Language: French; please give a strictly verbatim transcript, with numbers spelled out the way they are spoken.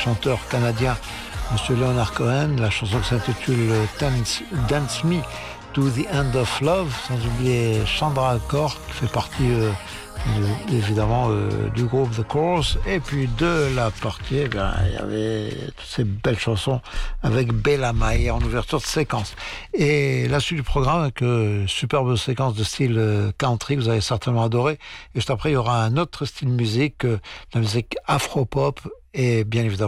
chanteur canadien, M. Leonard Cohen. La chanson qui s'intitule Dance, Dance Me to the End of Love, sans oublier Chandra Alcor, qui fait partie euh, de, évidemment euh, du groupe The Course. Et puis de la partie, eh bien, il y avait toutes ces belles chansons avec Bella Mae en ouverture de séquence. Et la suite du programme, avec euh, superbe séquence de style euh, country, vous avez certainement adoré. Et juste après, il y aura un autre style de musique, euh, la musique afro-pop, et bien évidemment